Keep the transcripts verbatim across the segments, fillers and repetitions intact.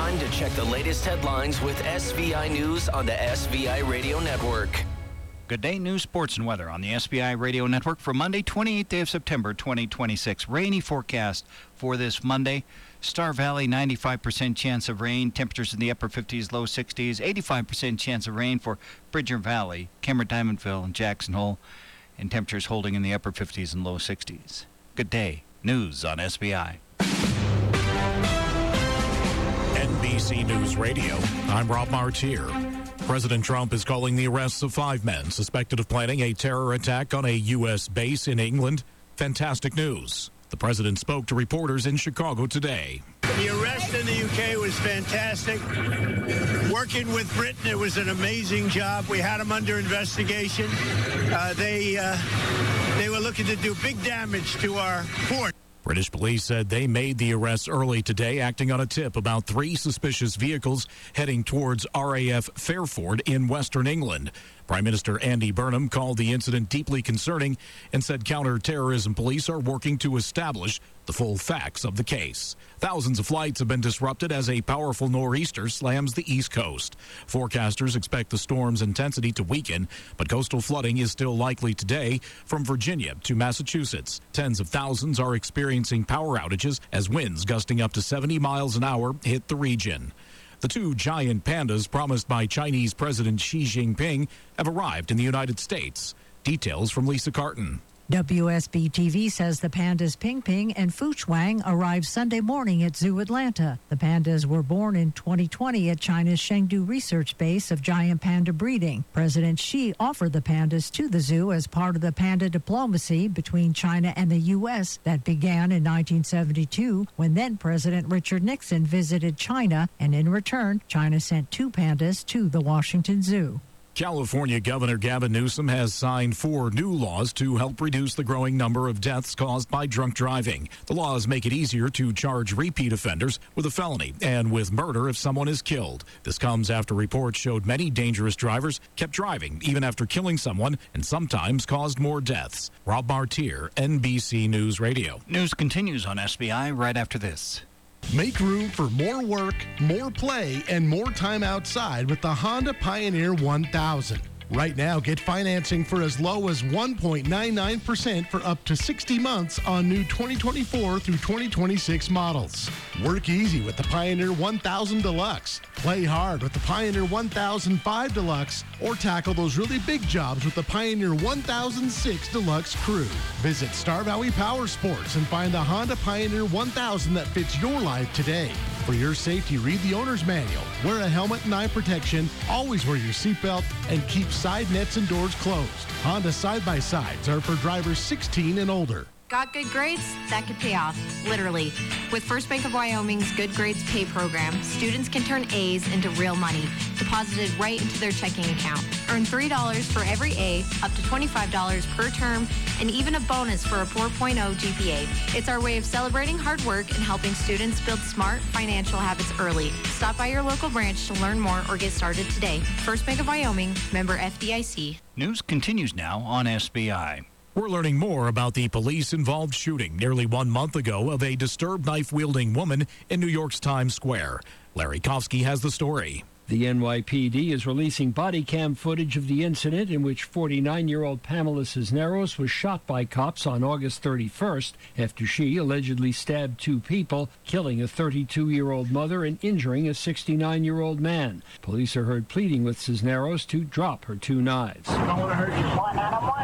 time to check the latest headlines with S V I News on the S V I Radio Network. Good day, news, sports, and weather on the S V I Radio Network for Monday, twenty-eighth day of September, twenty twenty-six. Rainy forecast for this Monday. Star Valley, ninety-five percent chance of rain. Temperatures in the upper fifties, low sixties. eighty-five percent chance of rain for Bridger Valley, Cameron Diamondville, and Jackson Hole. And temperatures holding in the upper fifties and low sixties. Good day. News on S V I. N B C News Radio. I'm Rob Martier. President Trump is calling the arrests of five men suspected of planning a terror attack on a U S base in England fantastic news. The president spoke to reporters in Chicago today. The arrest in the U K was fantastic. Working with Britain, it was an amazing job. We had them under investigation. Uh, they, uh, they were looking to do big damage to our port. British police said they made the arrests early today, acting on a tip about three suspicious vehicles heading towards R A F Fairford in western England. Prime Minister Andy Burnham called the incident deeply concerning and said counter-terrorism police are working to establish the full facts of the case. Thousands of flights have been disrupted as a powerful nor'easter slams the East Coast. Forecasters expect the storm's intensity to weaken, but coastal flooding is still likely today from Virginia to Massachusetts. Tens of thousands are experiencing power outages as winds gusting up to seventy miles an hour hit the region. The two giant pandas promised by Chinese President Xi Jinping have arrived in the United States. Details from Lisa Carton. W S B T V says the pandas Ping Ping and Fu Chuang arrived Sunday morning at Zoo Atlanta. The pandas were born in twenty twenty at China's Chengdu Research Base of giant panda breeding. President Xi offered the pandas to the zoo as part of the panda diplomacy between China and the U S that began in nineteen seventy-two when then President Richard Nixon visited China, and in return, China sent two pandas to the Washington Zoo. California Governor Gavin Newsom has signed four new laws to help reduce the growing number of deaths caused by drunk driving. The laws make it easier to charge repeat offenders with a felony and with murder if someone is killed. This comes after reports showed many dangerous drivers kept driving even after killing someone and sometimes caused more deaths. Rob Martier, N B C News Radio. News continues on S B I right after this. Make room for more work, more play, and more time outside with the Honda Pioneer one thousand. Right now, get financing for as low as one point nine nine percent for up to sixty months on new twenty twenty-four through twenty twenty-six models. Work easy with the Pioneer one thousand Deluxe. Play hard with the Pioneer one thousand five Deluxe, or tackle those really big jobs with the Pioneer one thousand six Deluxe Crew. Visit Star Valley Power Sports and find the Honda Pioneer one thousand that fits your life today. For your safety, read the owner's manual. Wear a helmet and eye protection. Always wear your seatbelt and keep side nets and doors closed. Honda side-by-sides are for drivers sixteen and older. Got good grades? That could pay off, literally. With First Bank of Wyoming's Good Grades Pay program, students can turn A's into real money, deposited right into their checking account. Earn three dollars for every A, up to twenty-five dollars per term, and even a bonus for a four point oh G P A. It's our way of celebrating hard work and helping students build smart financial habits early. Stop by your local branch to learn more or get started today. First Bank of Wyoming, member F D I C. News continues now on S B I. We're learning more about the police-involved shooting nearly one month ago of a disturbed knife-wielding woman in New York's Times Square. Larry Kofsky has the story. The N Y P D is releasing body cam footage of the incident in which forty-nine-year-old Pamela Cisneros was shot by cops on August thirty-first after she allegedly stabbed two people, killing a thirty-two-year-old mother and injuring a sixty-nine-year-old man. Police are heard pleading with Cisneros to drop her two knives. I don't want to hurt you. One,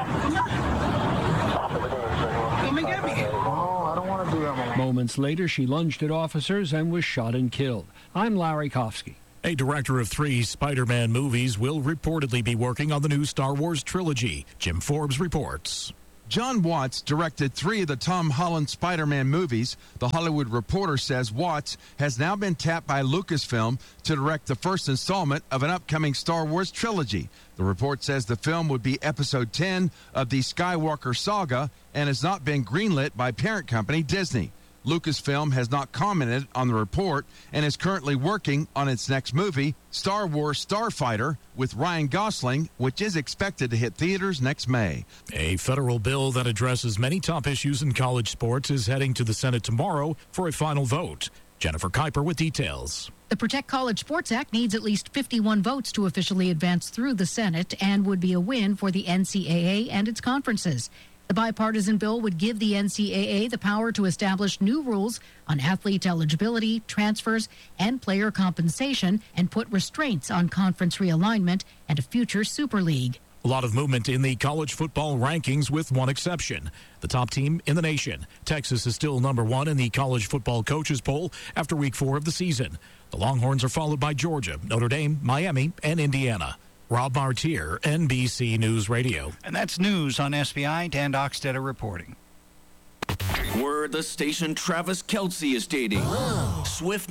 Come and get me. Oh, I don't want to do that. Moments later, she lunged at officers and was shot and killed. I'm Larry Kofsky. A director of three Spider-Man movies will reportedly be working on the new Star Wars trilogy. Jim Forbes reports. John Watts directed three of the Tom Holland Spider-Man movies. The Hollywood Reporter says Watts has now been tapped by Lucasfilm to direct the first installment of an upcoming Star Wars trilogy. The report says the film would be episode ten of the Skywalker saga and has not been greenlit by parent company Disney. Lucasfilm has not commented on the report and is currently working on its next movie, Star Wars Starfighter, with Ryan Gosling, which is expected to hit theaters next May. A federal bill that addresses many top issues in college sports is heading to the Senate tomorrow for a final vote. Jennifer Kuiper with details. The Protect College Sports Act needs at least fifty-one votes to officially advance through the Senate and would be a win for the N C double A and its conferences. The bipartisan bill would give the N C double A the power to establish new rules on athlete eligibility, transfers, and player compensation, and put restraints on conference realignment and a future Super League. A lot of movement in the college football rankings with one exception. The top team in the nation. Texas is still number one in the college football coaches poll after week four of the season. The Longhorns are followed by Georgia, Notre Dame, Miami, and Indiana. Rob Martier, N B C News Radio. And that's news on S B I. Dan Dockstetter reporting. Word the station Travis Kelce is dating. Swift